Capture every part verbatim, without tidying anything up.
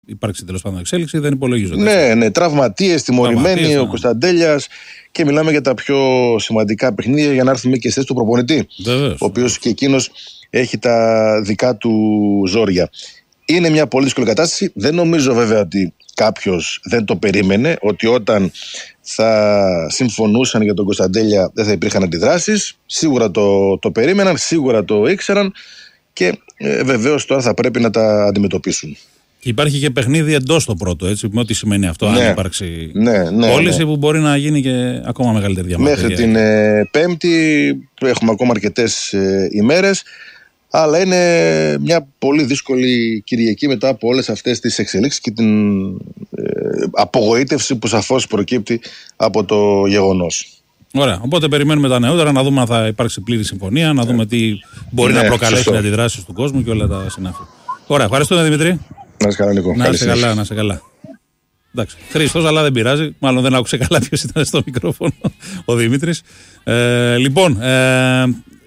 υπάρξει τέλος πάντων εξέλιξη, δεν υπολογίζονται. Ναι, ναι, τραυματίες, τιμωρημένοι, ο Κωνσταντέλιας, και μιλάμε για τα πιο σημαντικά παιχνίδια για να έρθουμε και στη θέση του προπονητή. Βεβαίως. Ο οποίος και εκείνος έχει τα δικά του ζόρια. Είναι μια πολύ δύσκολη κατάσταση. Δεν νομίζω βέβαια ότι κάποιος δεν το περίμενε, ότι όταν θα συμφωνούσαν για τον Κωνσταντέλια δεν θα υπήρχαν αντιδράσεις. Σίγουρα το, το περίμεναν, σίγουρα το ήξεραν και ε, βεβαίως τώρα θα πρέπει να τα αντιμετωπίσουν. Και υπάρχει και παιχνίδι εντός το πρώτο, έτσι, με ό,τι σημαίνει αυτό, ναι, αν υπάρξει ναι, ναι, πώληση, ναι. που μπορεί να γίνει και ακόμα μεγαλύτερη διαμαρτυρία. Μέχρι την ε, Πέμπτη έχουμε ακόμα αρκετές ε, ημέρες, αλλά είναι μια πολύ δύσκολη Κυριακή μετά από όλες αυτές τις εξελίξεις και την ε, απογοήτευση που σαφώς προκύπτει από το γεγονός. Ωραία, οπότε περιμένουμε τα νεότερα, να δούμε αν θα υπάρξει πλήρη συμφωνία, να δούμε τι μπορεί ναι, να προκαλέσει σωστό. οι αντιδράσεις του κόσμου και όλα τα συνάφη. Ωραία, ευχαριστούμε Δημήτρη. Να είσαι καλά, Νίκο. Να είσαι καλά, να είσαι καλά. Εντάξει, Χρήστος, αλλά δεν πειράζει. Μάλλον δεν άκουσε καλά ποιος ήταν στο μικρόφωνο, ο Δημήτρης. Ε, λοιπόν, ε,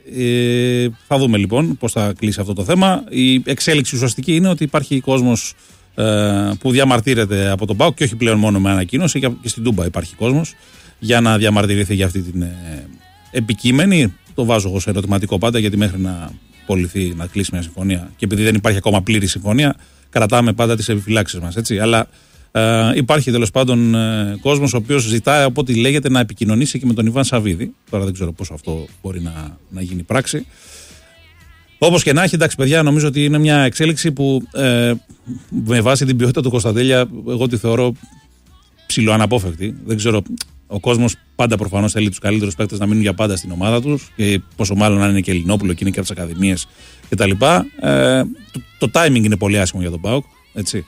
ε, θα δούμε λοιπόν πώς θα κλείσει αυτό το θέμα. Η εξέλιξη ουσιαστική είναι ότι υπάρχει κόσμος ε, που διαμαρτύρεται από τον ΠΑΟΚ και όχι πλέον μόνο με ανακοίνωση, και στην Τούμπα υπάρχει κόσμος για να διαμαρτυρηθεί για αυτή την ε, επικείμενη. Το βάζω εγώ σε ερωτηματικό πάντα, γιατί μέχρι να πωληθεί, να κλείσει μια συμφωνία, και επειδή δεν υπάρχει ακόμα πλήρη συμφωνία, κρατάμε πάντα τις επιφυλάξεις μας, έτσι. Αλλά ε, υπάρχει τέλος πάντων ε, κόσμος ο οποίος ζητάει, από ό,τι λέγεται, να επικοινωνήσει και με τον Ιβάν Σαββίδη. Τώρα δεν ξέρω πόσο αυτό μπορεί να, να γίνει πράξη. Όπως και να έχει, εντάξει, παιδιά, νομίζω ότι είναι μια εξέλιξη που ε, με βάση την ποιότητα του Κωνσταντέλια, εγώ τη θεωρώ ψιλοαναπόφευκτη. Δεν ξέρω. Ο κόσμος πάντα προφανώς θέλει τους καλύτερους παίκτες να μείνουν για πάντα στην ομάδα τους, και πόσο μάλλον αν είναι και Ελληνόπουλο και είναι και από τις ακαδημίες κτλ. Ε, το, το timing είναι πολύ άσχημο για τον ΠΑΟΚ. Έτσι.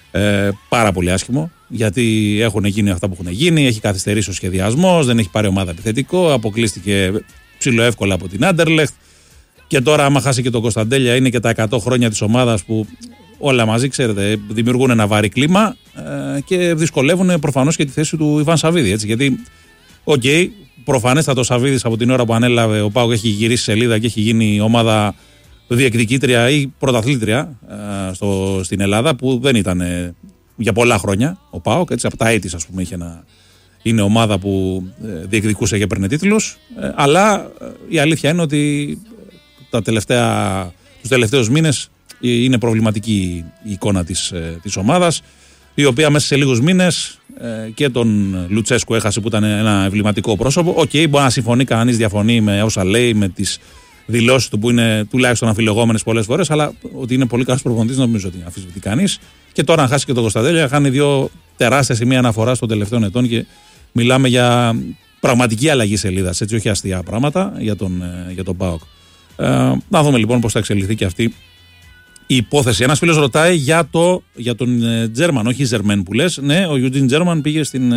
Ε, πάρα πολύ άσχημο, γιατί έχουν γίνει αυτά που έχουν γίνει. Έχει καθυστερήσει ο σχεδιασμός, δεν έχει πάρει ομάδα επιθετικό, αποκλείστηκε ψιλοεύκολα από την Άντερλεχτ. Και τώρα, άμα χάσει και τον Κωνσταντέλια, είναι και τα εκατό χρόνια της ομάδας που όλα μαζί, ξέρετε, δημιουργούν ένα βαρύ κλίμα ε, και δυσκολεύουν προφανώς και τη θέση του Ιβάν Σαββίδη. Έτσι, γιατί, οκ, okay, προφανέστατα ο Σαββίδης από την ώρα που ανέλαβε ο ΠΑΟΚ έχει γυρίσει σελίδα και έχει γίνει ομάδα διεκδικήτρια ή πρωταθλήτρια ε, στο, στην Ελλάδα, που δεν ήταν ε, για πολλά χρόνια ο ΠΑΟΚ. Έτσι, από τα έτη, ας πούμε, είχε ένα, είναι ομάδα που ε, διεκδικούσε και έπαιρνε τίτλους. Ε, αλλά ε, η αλήθεια είναι ότι τα τελευταία, τους τελευταίους μήνες είναι προβληματική η εικόνα της, της ομάδας, η οποία μέσα σε λίγους μήνες ε, και τον Λουτσέσκου έχασε, που ήταν ένα εμβληματικό πρόσωπο. Οκ, okay, μπορεί να συμφωνεί κανείς, διαφωνεί με όσα λέει, με τις δηλώσεις του που είναι τουλάχιστον αμφιλεγόμενες πολλές φορές, αλλά ότι είναι πολύ καλός προπονητής νομίζω ότι αμφισβητεί κανείς. Και τώρα, αν χάσει και τον Κωνσταντέλια, χάνει δύο τεράστια σημεία αναφοράς των τελευταίων ετών και μιλάμε για πραγματική αλλαγή σελίδας, έτσι, όχι αστεία πράγματα για τον, για τον ΠΑΟΚ. Ε, να δούμε λοιπόν πώς θα εξελιχθεί και αυτή η υπόθεση. Ένας φίλος ρωτάει για, το, για τον Τζέρμαν, όχι Ζερμέν που λες. Ναι, ο Ιουτζίν Τζέρμαν πήγε στην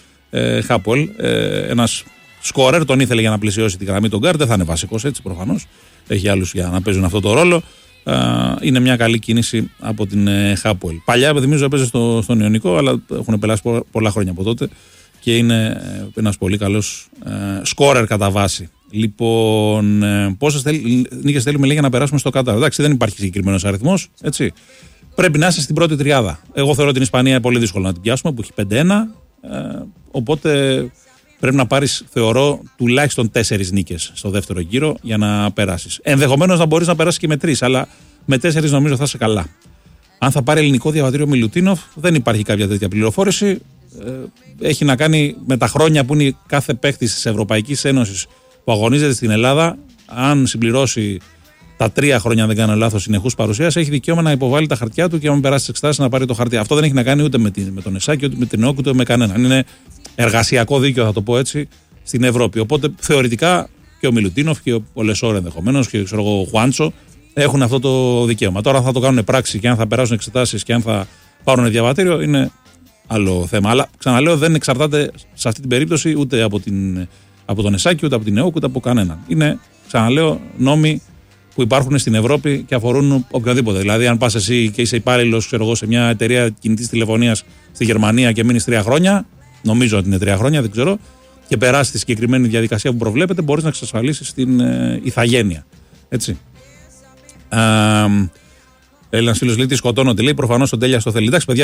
ε, Χάπολ. Ε, ένας σκόρερ, τον ήθελε για να πλησιώσει τη γραμμή των γκάρ. Δεν θα είναι βασικός, έτσι, προφανώς. Έχει άλλους για να παίζουν αυτό το ρόλο. Ε, είναι μια καλή κίνηση από την ε, Χάπολ. Παλιά, θυμίζω, έπαιζε στο, στον Ιωνικό, αλλά έχουν περάσει πολλά χρόνια από τότε και είναι ε, ένας πολύ καλός ε, σκόρερ κατά βάση. Λοιπόν, ε, πόσες νίκες θέλουμε, λέει, για να περάσουμε στο Κατάρ? Εντάξει, δεν υπάρχει συγκεκριμένος αριθμός, έτσι. Πρέπει να είσαι στην πρώτη τριάδα. Εγώ θεωρώ την Ισπανία είναι πολύ δύσκολο να την πιάσουμε, που έχει πέντε ένα. Ε, οπότε πρέπει να πάρεις, θεωρώ, τουλάχιστον τέσσερις νίκες στο δεύτερο γύρο για να περάσεις. Ενδεχομένως να μπορείς να περάσεις και με τρεις, αλλά με τέσσερις νομίζω θα είσαι καλά. Αν θα πάρει ελληνικό διαβατήριο Μιλουτίνοφ, δεν υπάρχει κάποια τέτοια πληροφόρηση. Ε, έχει να κάνει με τα χρόνια που είναι κάθε παίκτης της Ευρωπαϊκής Ένωσης που αγωνίζεται στην Ελλάδα. Αν συμπληρώσει τα τρία χρόνια, αν δεν κάνω λάθος, συνεχούς παρουσίας, έχει δικαίωμα να υποβάλει τα χαρτιά του και αν περάσει τις εξετάσεις να πάρει το χαρτί. Αυτό δεν έχει να κάνει ούτε με, την, με τον Εσάκη, ούτε με την ΕΟΚ, ούτε με κανέναν. Είναι εργασιακό δίκαιο, θα το πω έτσι, στην Ευρώπη. Οπότε θεωρητικά και ο Μιλουτίνοφ και ο Λεσόρ ενδεχομένως και ξέρω εγώ, ο Χουάντσο έχουν αυτό το δικαίωμα. Τώρα, αν θα το κάνουν πράξη και αν θα περάσουν εξετάσεις και αν θα πάρουν διαβατήριο, είναι άλλο θέμα. Αλλά ξαναλέω, δεν εξαρτάται σε αυτή την περίπτωση ούτε από, την, από τον Εσάκη, ούτε από την ΕΟΚ, ούτε από κανέναν. Είναι, ξαναλέω, νόμοι που υπάρχουν στην Ευρώπη και αφορούν οποιοδήποτε. Δηλαδή, αν πας εσύ και είσαι υπάλληλος σε μια εταιρεία κινητής τηλεφωνίας στη Γερμανία και μείνεις τρία χρόνια, νομίζω ότι είναι τρία χρόνια, δεν ξέρω, και περάσει τη συγκεκριμένη διαδικασία που προβλέπεται, μπορείς να εξασφαλίσεις την ε, ηθαγένεια. Έτσι. Ε, Έλληνα φίλο λέει: Τι σκοτώνονται, λέει. Προφανώ ο Τέλεια το θέλει. Εντάξει, παιδιά,